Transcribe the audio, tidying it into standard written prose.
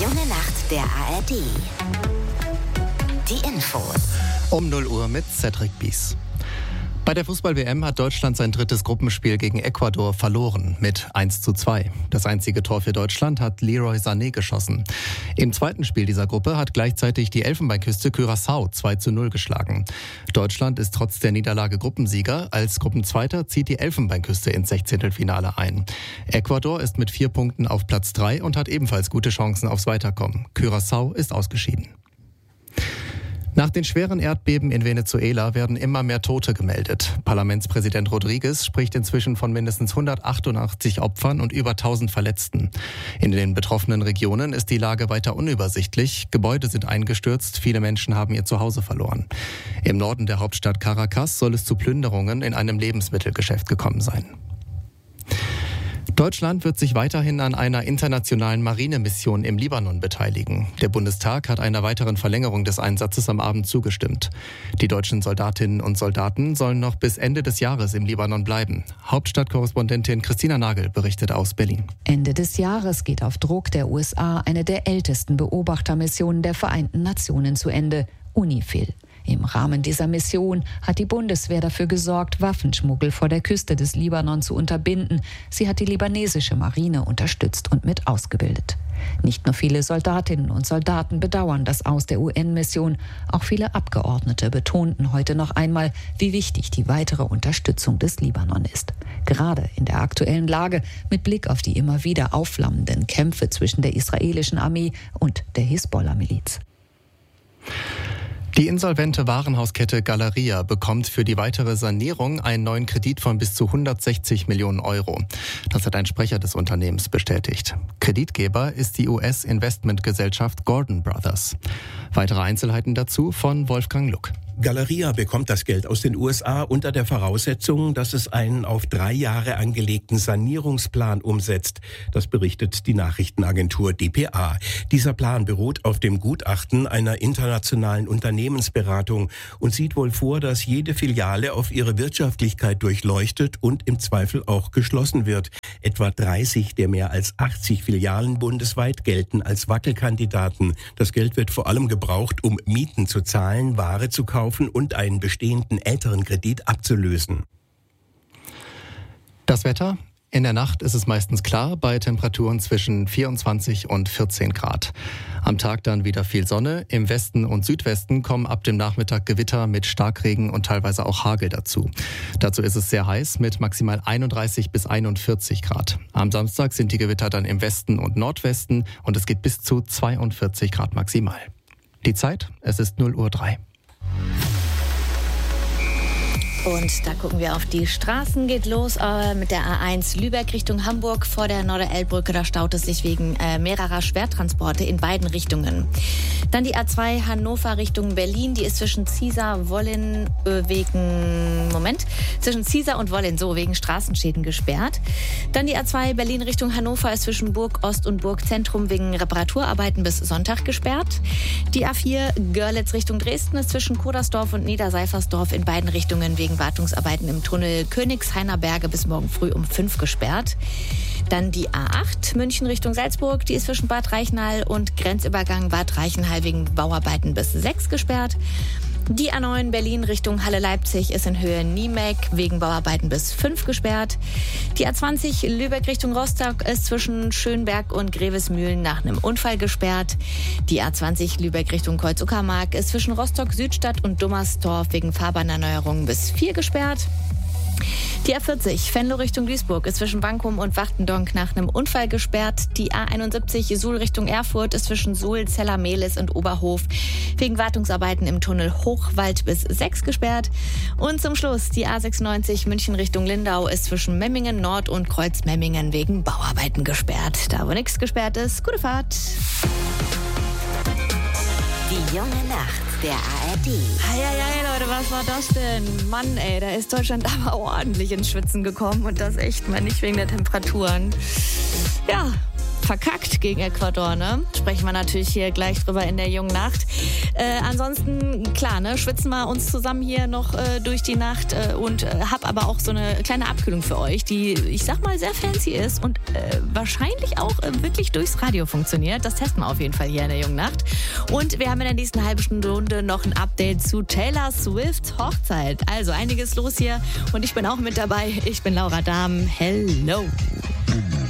junge Nacht der ARD. Die Infos. Um 0 Uhr mit Cedric Bies. Bei der Fußball-WM hat Deutschland sein drittes Gruppenspiel gegen Ecuador verloren mit 1:2. Das einzige Tor für Deutschland hat Leroy Sané geschossen. Im zweiten Spiel dieser Gruppe hat gleichzeitig die Elfenbeinküste Curaçao 2:0 geschlagen. Deutschland ist trotz der Niederlage Gruppensieger. Als Gruppenzweiter zieht die Elfenbeinküste ins Sechzehntelfinale ein. Ecuador ist mit 4 Punkten auf Platz 3 und hat ebenfalls gute Chancen aufs Weiterkommen. Curaçao ist ausgeschieden. Nach den schweren Erdbeben in Venezuela werden immer mehr Tote gemeldet. Parlamentspräsident Rodriguez spricht inzwischen von mindestens 188 Opfern und über 1000 Verletzten. In den betroffenen Regionen ist die Lage weiter unübersichtlich. Gebäude sind eingestürzt, viele Menschen haben ihr Zuhause verloren. Im Norden der Hauptstadt Caracas soll es zu Plünderungen in einem Lebensmittelgeschäft gekommen sein. Deutschland wird sich weiterhin an einer internationalen Marinemission im Libanon beteiligen. Der Bundestag hat einer weiteren Verlängerung des Einsatzes am Abend zugestimmt. Die deutschen Soldatinnen und Soldaten sollen noch bis Ende des Jahres im Libanon bleiben. Hauptstadtkorrespondentin Christina Nagel berichtet aus Berlin. Ende des Jahres geht auf Druck der USA eine der ältesten Beobachtermissionen der Vereinten Nationen zu Ende, UNIFIL. Im Rahmen dieser Mission hat die Bundeswehr dafür gesorgt, Waffenschmuggel vor der Küste des Libanon zu unterbinden. Sie hat die libanesische Marine unterstützt und mit ausgebildet. Nicht nur viele Soldatinnen und Soldaten bedauern das Aus der UN-Mission, auch viele Abgeordnete betonten heute noch einmal, wie wichtig die weitere Unterstützung des Libanon ist. Gerade in der aktuellen Lage mit Blick auf die immer wieder aufflammenden Kämpfe zwischen der israelischen Armee und der Hisbollah-Miliz. Die insolvente Warenhauskette Galeria bekommt für die weitere Sanierung einen neuen Kredit von bis zu 160 Millionen Euro. Das hat ein Sprecher des Unternehmens bestätigt. Kreditgeber ist die US-Investmentgesellschaft Gordon Brothers. Weitere Einzelheiten dazu von Wolfgang Luck. Galeria bekommt das Geld aus den USA unter der Voraussetzung, dass es einen auf 3 Jahre angelegten Sanierungsplan umsetzt. Das berichtet die Nachrichtenagentur dpa. Dieser Plan beruht auf dem Gutachten einer internationalen Unternehmensberatung und sieht wohl vor, dass jede Filiale auf ihre Wirtschaftlichkeit durchleuchtet und im Zweifel auch geschlossen wird. Etwa 30 der mehr als 80 Filialen bundesweit gelten als Wackelkandidaten. Das Geld wird vor allem gebraucht, um Mieten zu zahlen, Ware zu kaufen und einen bestehenden älteren Kredit abzulösen. Das Wetter? In der Nacht ist es meistens klar, bei Temperaturen zwischen 24 und 14 Grad. Am Tag dann wieder viel Sonne. Im Westen und Südwesten kommen ab dem Nachmittag Gewitter mit Starkregen und teilweise auch Hagel dazu. Dazu ist es sehr heiß mit maximal 31 bis 41 Grad. Am Samstag sind die Gewitter dann im Westen und Nordwesten und es geht bis zu 42 Grad maximal. Die Zeit? Es ist 0:03 Uhr. Und da gucken wir auf die Straßen. Geht los mit der A1 Lübeck Richtung Hamburg vor der Norderelbbrücke. Da staut es sich wegen mehrerer Schwertransporte in beiden Richtungen. Dann die A2 Hannover Richtung Berlin. Die ist zwischen Ziesar und Wollin wegen Straßenschäden gesperrt. Dann die A2 Berlin Richtung Hannover ist zwischen Burg Ost und Burg Zentrum wegen Reparaturarbeiten bis Sonntag gesperrt. Die A4 Görlitz Richtung Dresden ist zwischen Kodersdorf und Niederseifersdorf in beiden Richtungen wegen Wartungsarbeiten im Tunnel Königshainer Berge bis morgen früh um 5 gesperrt. Dann die A8 München Richtung Salzburg, die ist zwischen Bad Reichenhall und Grenzübergang Bad Reichenhall wegen Bauarbeiten bis 6 gesperrt. Die A9 Berlin Richtung Halle-Leipzig ist in Höhe Niemek wegen Bauarbeiten bis 5 gesperrt. Die A20 Lübeck Richtung Rostock ist zwischen Schönberg und Grevesmühlen nach einem Unfall gesperrt. Die A20 Lübeck Richtung Kreuz-Uckermark ist zwischen Rostock Südstadt und Dummersdorf wegen Fahrbahnerneuerungen bis 4 gesperrt. Die A40 Venlo Richtung Duisburg ist zwischen Bankum und Wachtendonk nach einem Unfall gesperrt. Die A71 Suhl Richtung Erfurt ist zwischen Suhl, Zeller-Mehlis und Oberhof wegen Wartungsarbeiten im Tunnel Hochwald bis 6 gesperrt. Und zum Schluss die A96 München Richtung Lindau ist zwischen Memmingen Nord und Kreuz-Memmingen wegen Bauarbeiten gesperrt. Da wo nichts gesperrt ist, gute Fahrt. Die junge Nacht der ARD. Hey, Leute, was war das denn? Mann, ey, da ist Deutschland aber ordentlich ins Schwitzen gekommen und das echt mal nicht wegen der Temperaturen. Ja, verkackt gegen Ecuador, ne? Sprechen wir natürlich hier gleich drüber in der jungen Nacht. Ansonsten, klar, ne, schwitzen wir uns zusammen hier noch durch die Nacht und hab aber auch so eine kleine Abkühlung für euch, die, ich sag mal, sehr fancy ist und wahrscheinlich auch wirklich durchs Radio funktioniert. Das testen wir auf jeden Fall hier in der jungen Nacht. Und wir haben in der nächsten halben Stunde noch ein Update zu Taylor Swifts Hochzeit. Also einiges los hier und ich bin auch mit dabei. Ich bin Laura Dahm. Hello.